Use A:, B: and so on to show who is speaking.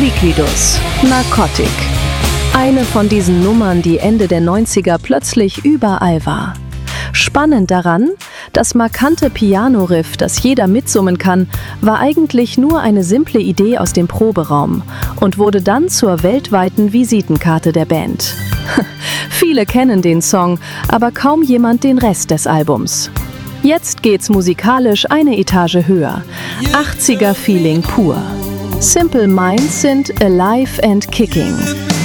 A: Liquidus, Narcotic. Eine von diesen Nummern, die Ende der 90er plötzlich überall war. Spannend daran, das markante Piano-Riff, das jeder mitsummen kann, war eigentlich nur eine simple Idee aus dem Proberaum und wurde dann zur weltweiten Visitenkarte der Band. Viele kennen den Song, aber kaum jemand den Rest des Albums. Jetzt geht's musikalisch eine Etage höher. 80er-Feeling pur. Simple Minds sind alive and kicking.